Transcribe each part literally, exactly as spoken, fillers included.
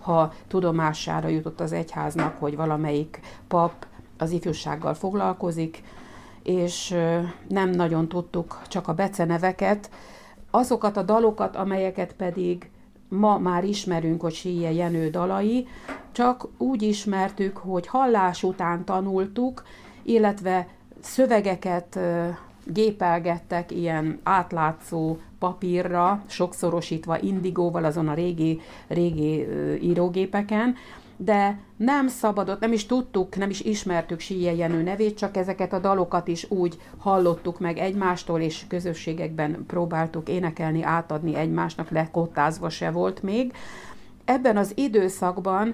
ha tudomására jutott az egyháznak, hogy valamelyik pap az ifjúsággal foglalkozik, és nem nagyon tudtuk csak a beceneveket, azokat a dalokat, amelyeket pedig ma már ismerünk, hogy Síje Jenő dalai, csak úgy ismertük, hogy hallás után tanultuk, illetve szövegeket gépelgettek ilyen átlátszó papírra, sokszorosítva indigóval azon a régi, régi írógépeken, de nem szabadott, nem is tudtuk, nem is ismertük Síje Jenő nevét, csak ezeket a dalokat is úgy hallottuk meg egymástól, és közösségekben próbáltuk énekelni, átadni egymásnak, lekottázva se volt még. Ebben az időszakban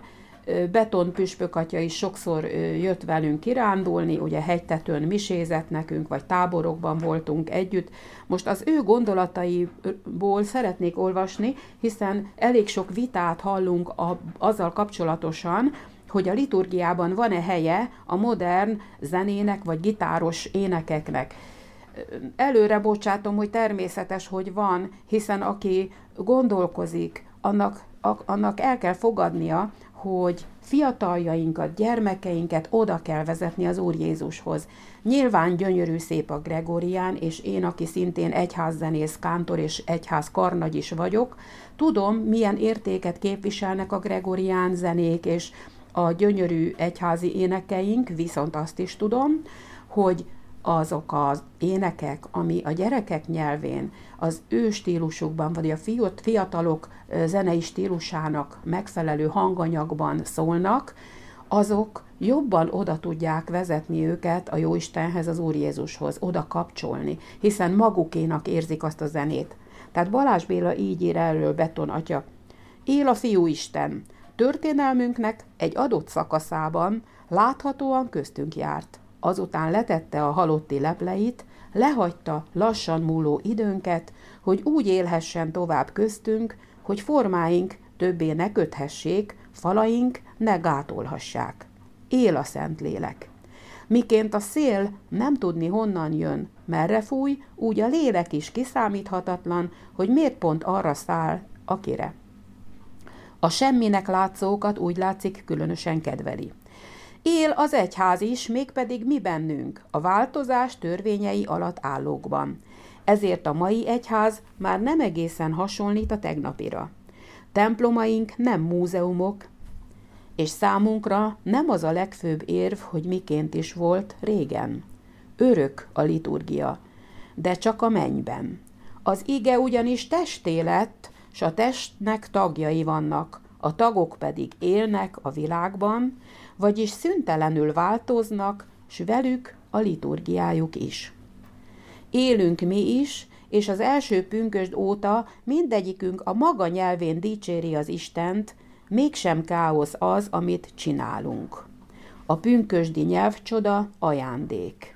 Beton püspök atya is sokszor jött velünk kirándulni, ugye hegytetőn misézett nekünk, vagy táborokban voltunk együtt. Most az ő gondolataiból szeretnék olvasni, hiszen elég sok vitát hallunk a, azzal kapcsolatosan, hogy a liturgiában van-e helye a modern zenének, vagy gitáros énekeknek. Előre bocsátom, hogy természetes, hogy van, hiszen aki gondolkozik, annak, annak el kell fogadnia, hogy fiataljainkat, gyermekeinket oda kell vezetni az Úr Jézushoz. Nyilván gyönyörű szép a gregorián, és én, aki szintén egyházzenész, kántor és egyház karnagy is vagyok, tudom, milyen értéket képviselnek a gregorián zenék és a gyönyörű egyházi énekeink, viszont azt is tudom, hogy azok az énekek, ami a gyerekek nyelvén, az ő stílusukban, vagy a fiatalok zenei stílusának megfelelő hanganyagban szólnak, azok jobban oda tudják vezetni őket a Jóistenhez, az Úr Jézushoz, oda kapcsolni, hiszen magukénak érzik azt a zenét. Tehát Balázs Béla így ír erről, Beton atya. Él a Fiúisten. Történelmünknek egy adott szakaszában láthatóan köztünk járt. Azután letette a halotti lepleit, lehagyta lassan múló időnket, hogy úgy élhessen tovább köztünk, hogy formáink többé ne köthessék, falaink ne gátolhassák. Él a Szentlélek. Miként a szél nem tudni honnan jön, merre fúj, úgy a lélek is kiszámíthatatlan, hogy miért pont arra száll, akire. A semminek látszókat úgy látszik különösen kedveli. Él az egyház is, mégpedig mi bennünk, a változás törvényei alatt állókban. Ezért a mai egyház már nem egészen hasonlít a tegnapira. Templomaink nem múzeumok, és számunkra nem az a legfőbb érv, hogy miként is volt régen. Örök a liturgia, de csak a mennyben. Az ige ugyanis testé lett, s a testnek tagjai vannak, a tagok pedig élnek a világban, vagyis szüntelenül változnak, s velük a liturgiájuk is. Élünk mi is, és az első pünkösd óta mindegyikünk a maga nyelvén dicséri az Istent, mégsem káosz az, amit csinálunk. A pünkösdi nyelvcsoda ajándék.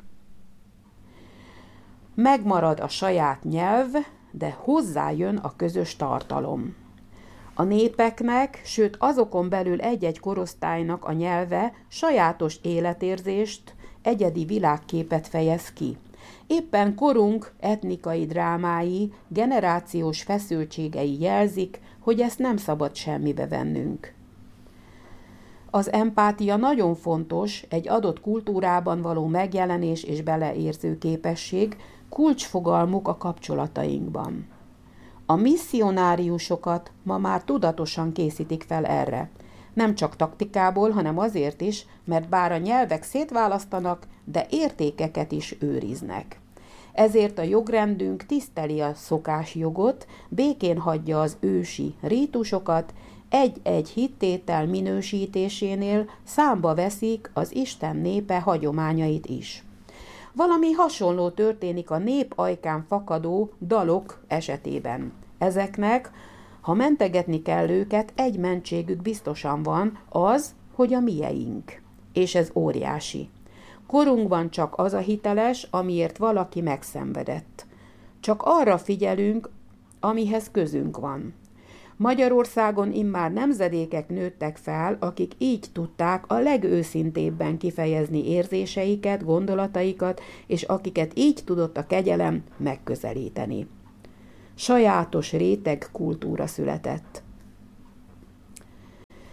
Megmarad a saját nyelv, de hozzájön a közös tartalom. A népeknek, sőt azokon belül egy-egy korosztálynak a nyelve sajátos életérzést, egyedi világképet fejez ki. Éppen korunk etnikai drámái, generációs feszültségei jelzik, hogy ezt nem szabad semmibe vennünk. Az empátia nagyon fontos, egy adott kultúrában való megjelenés és beleérző képesség, kulcsfogalmuk a kapcsolatainkban. A misszionáriusokat ma már tudatosan készítik fel erre. Nem csak taktikából, hanem azért is, mert bár a nyelvek szétválasztanak, de értékeket is őriznek. Ezért a jogrendünk tiszteli a szokásjogot, békén hagyja az ősi rítusokat, egy-egy hittétel minősítésénél számba veszik az Isten népe hagyományait is. Valami hasonló történik a nép ajkán fakadó dalok esetében. Ezeknek, ha mentegetni kell őket, egy mentségük biztosan van, az, hogy a mieink. És ez óriási. Korunkban csak az a hiteles, amiért valaki megszenvedett. Csak arra figyelünk, amihez közünk van. Magyarországon immár nemzedékek nőttek fel, akik így tudták a legőszintébben kifejezni érzéseiket, gondolataikat, és akiket így tudott a kegyelem megközelíteni. Sajátos réteg kultúra született.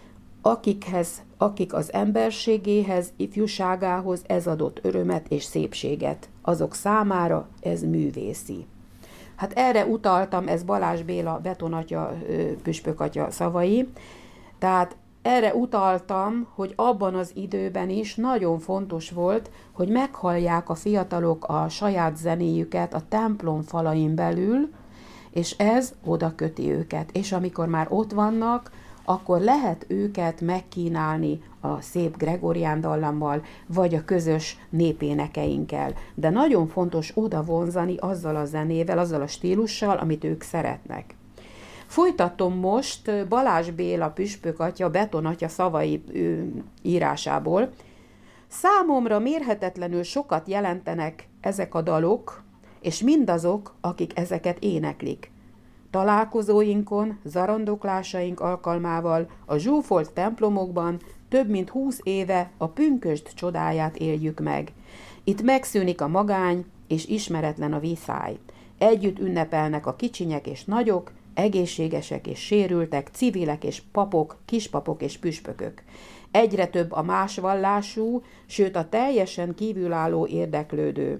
akikhez, akik az emberségéhez, ifjúságához ez adott örömet és szépséget. Azok számára ez művészi. Hát erre utaltam, ez Balázs Béla betonatya, püspökatya szavai, tehát erre utaltam, hogy abban az időben is nagyon fontos volt, hogy meghallják a fiatalok a saját zenéjüket a templom falain belül, és ez oda köti őket. És amikor már ott vannak, akkor lehet őket megkínálni a szép gregorián dallammal, vagy a közös népénekeinkkel. De nagyon fontos oda vonzani azzal a zenével, azzal a stílussal, amit ők szeretnek. Folytatom most Balázs Béla püspökatya, betonatya szavai ő, írásából. Számomra mérhetetlenül sokat jelentenek ezek a dalok, és mindazok, akik ezeket éneklik. Találkozóinkon, zarandoklásaink alkalmával a zsúfolt templomokban több mint húsz éve a pünkösd csodáját éljük meg. Itt megszűnik a magány, és ismeretlen a viszály. Együtt ünnepelnek a kicsinyek és nagyok, egészségesek és sérültek, civilek és papok, kispapok és püspökök. Egyre több a más vallású, sőt a teljesen kívülálló érdeklődő.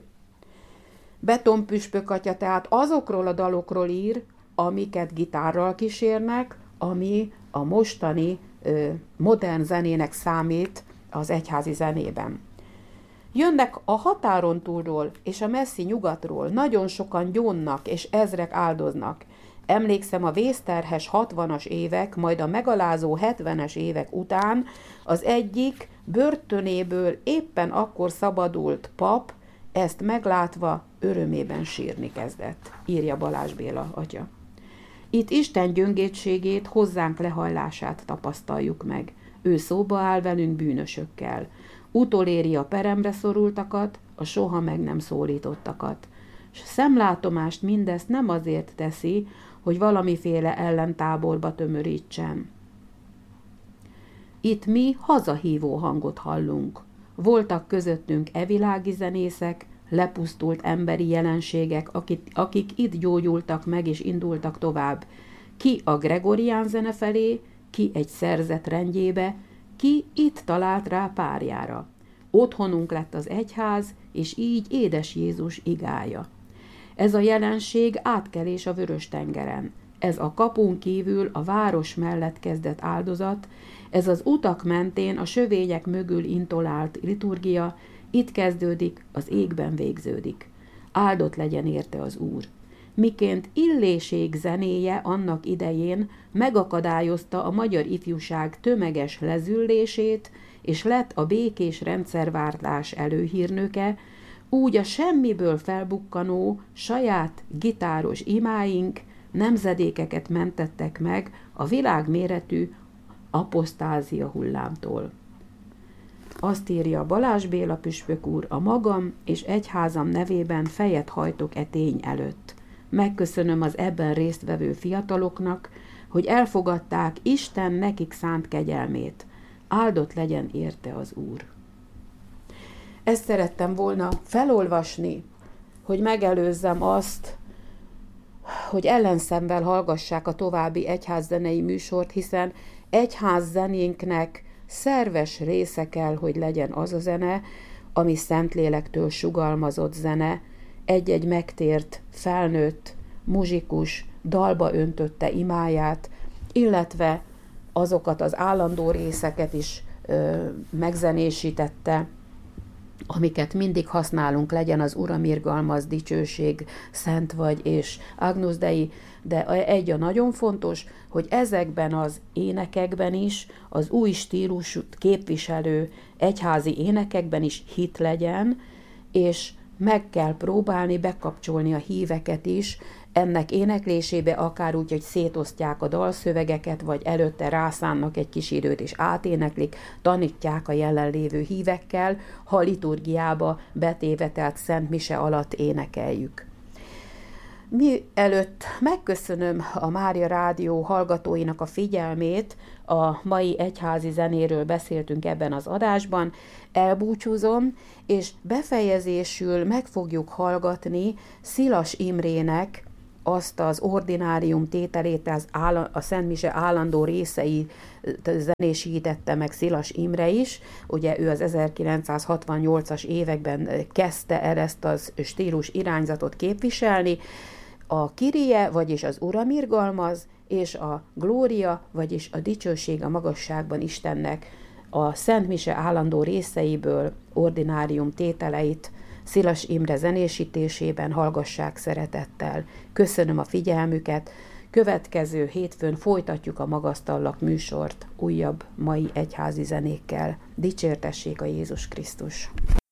Betonpüspökatya tehát azokról a dalokról ír, amiket gitárral kísérnek, ami a mostani ö, modern zenének számít az egyházi zenében. Jönnek a határon túlról és a messzi nyugatról, nagyon sokan gyónnak és ezrek áldoznak. Emlékszem a vészterhes hatvanas évek, majd a megalázó hetvenes évek után az egyik börtönéből éppen akkor szabadult pap ezt meglátva örömében sírni kezdett, írja Balázs Béla atya. Itt Isten gyöngétségét, hozzánk lehajlását tapasztaljuk meg. Ő szóba áll velünk bűnösökkel. Utoléri a peremre szorultakat, a soha meg nem szólítottakat. S szemlátomást mindezt nem azért teszi, hogy valamiféle ellentáborba tömörítsen. Itt mi hazahívó hangot hallunk. Voltak közöttünk evilági zenészek, lepusztult emberi jelenségek, akik, akik itt gyógyultak meg és indultak tovább. Ki a gregorián zene felé, ki egy szerzet rendjébe, ki itt talált rá párjára. Otthonunk lett az egyház, és így édes Jézus igája. Ez a jelenség átkelés a Vörös-tengeren. Ez a kapun kívül a város mellett kezdett áldozat, ez az utak mentén a sövények mögül intolált liturgia, itt kezdődik, az égben végződik. Áldott legyen érte az Úr. Miként illéség zenéje annak idején megakadályozta a magyar ifjúság tömeges lezüllését, és lett a békés rendszerváltás előhírnöke, úgy a semmiből felbukkanó, saját gitáros imáink nemzedékeket mentettek meg a világméretű apostázia hullámtól. Azt írja Balázs Béla püspök úr, a magam és egyházam nevében fejet hajtok e tény előtt. Megköszönöm az ebben résztvevő fiataloknak, hogy elfogadták Isten nekik szánt kegyelmét. Áldott legyen érte az Úr. Ezt szerettem volna felolvasni, hogy megelőzzem azt, hogy ellenszemvel hallgassák a további egyházzenei műsort, hiszen egyházzenénknek szerves része kell, hogy legyen az a zene, ami Szentlélektől sugalmazott zene, egy-egy megtért, felnőtt, muzsikus dalba öntötte imáját, illetve azokat az állandó részeket is ö, megzenésítette, amiket mindig használunk, legyen az Uram irgalmaz, dicsőség, szent vagy és Agnus Dei, de egy a nagyon fontos, hogy ezekben az énekekben is, az új stílusút képviselő egyházi énekekben is hit legyen, és meg kell próbálni bekapcsolni a híveket is ennek éneklésébe, akár úgy, hogy szétosztják a dalszövegeket, vagy előtte rászánnak egy kis időt és áténeklik, tanítják a jelenlévő hívekkel, ha a liturgiába betévetelt Szent Mise alatt énekeljük. Mielőtt megköszönöm a Mária Rádió hallgatóinak a figyelmét, a mai egyházi zenéről beszéltünk ebben az adásban, elbúcsúzom, és befejezésül meg fogjuk hallgatni Szilas Imrének azt az ordinárium tételét, az áll, a Szent Mise állandó részei zenésítette meg Szilas Imre is. Ugye ő az ezerkilencszázhatvannyolcas években kezdte el ezt az stílus irányzatot képviselni. A Kyrie, vagyis az Uram irgalmaz, és a Glória, vagyis a dicsőség a magasságban Istennek a Szent Mise állandó részeiből ordinárium tételeit Szilas Imre zenésítésében hallgassák szeretettel. Köszönöm a figyelmüket, következő hétfőn folytatjuk a Magasztallak műsort újabb mai egyházi zenékkel. Dicsértessék a Jézus Krisztus!